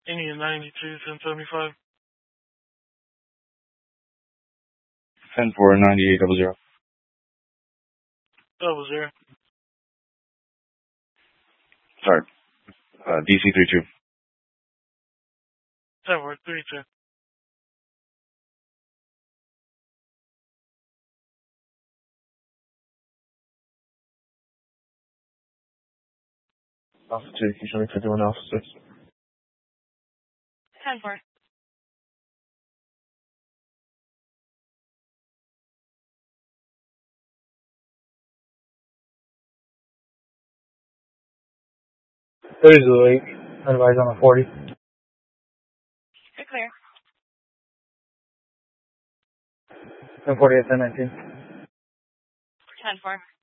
Indian 92, 1075. 10-4, 9800. 00. Sorry. DC 32. 10-4, 32. Alpha 2, can you show me 51 Alpha 6? 10-4. Late. Advise on the 40. You're clear. 1040 at 1019. 10-4.